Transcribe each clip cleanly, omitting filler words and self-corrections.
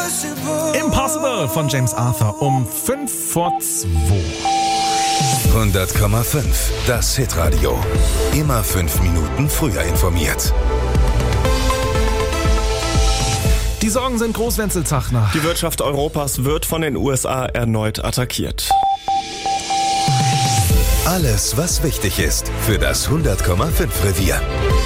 Impossible von James Arthur um 1:55. 100,5. Das Hitradio. Immer 5 Minuten früher informiert. Die Sorgen sind groß, Wenzel Zachner. Die Wirtschaft Europas wird von den USA erneut attackiert. Alles, was wichtig ist für das 100,5 Revier.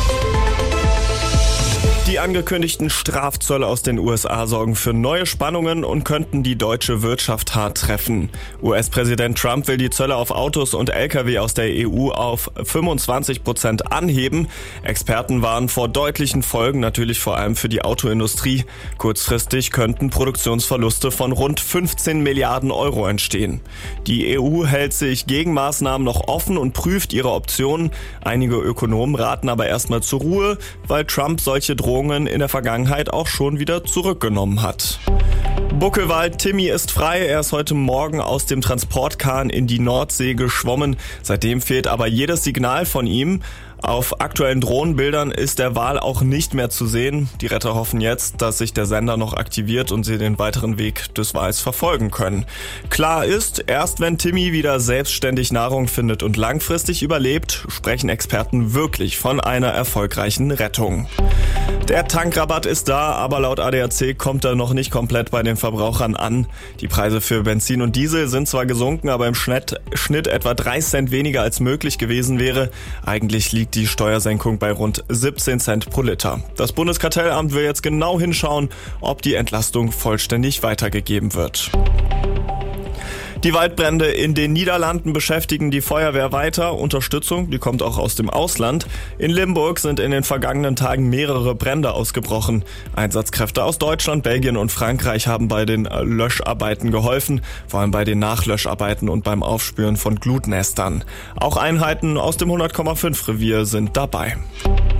Die angekündigten Strafzölle aus den USA sorgen für neue Spannungen und könnten die deutsche Wirtschaft hart treffen. US-Präsident Trump will die Zölle auf Autos und Lkw aus der EU auf 25% anheben. Experten warnen vor deutlichen Folgen, natürlich vor allem für die Autoindustrie. Kurzfristig könnten Produktionsverluste von rund 15 Milliarden Euro entstehen. Die EU hält sich Gegenmaßnahmen noch offen und prüft ihre Optionen. Einige Ökonomen raten aber erstmal zur Ruhe, weil Trump solche Drohungen in der Vergangenheit auch schon wieder zurückgenommen hat. Buckelwald Timmy ist frei. Er ist heute Morgen aus dem Transportkahn in die Nordsee geschwommen. Seitdem fehlt aber jedes Signal von ihm. Auf aktuellen Drohnenbildern ist der Wal auch nicht mehr zu sehen. Die Retter hoffen jetzt, dass sich der Sender noch aktiviert und sie den weiteren Weg des Wals verfolgen können. Klar ist, erst wenn Timmy wieder selbstständig Nahrung findet und langfristig überlebt, sprechen Experten wirklich von einer erfolgreichen Rettung. Der Tankrabatt ist da, aber laut ADAC kommt er noch nicht komplett bei den Verbrauchern an. Die Preise für Benzin und Diesel sind zwar gesunken, aber im Schnitt etwa 3 Cent weniger als möglich gewesen wäre. Eigentlich liegt die Steuersenkung bei rund 17 Cent pro Liter. Das Bundeskartellamt will jetzt genau hinschauen, ob die Entlastung vollständig weitergegeben wird. Die Waldbrände in den Niederlanden beschäftigen die Feuerwehr weiter. Unterstützung, die kommt auch aus dem Ausland. In Limburg sind in den vergangenen Tagen mehrere Brände ausgebrochen. Einsatzkräfte aus Deutschland, Belgien und Frankreich haben bei den Löscharbeiten geholfen, vor allem bei den Nachlöscharbeiten und beim Aufspüren von Glutnestern. Auch Einheiten aus dem 100,5 Revier sind dabei.